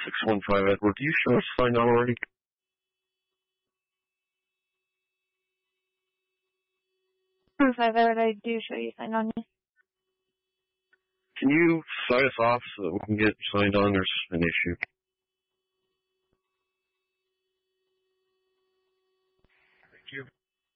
615 Edward. Do you show us signed on already? Proof I've already do show you signed on. Can you sign us off so that we can get signed on? There's an issue.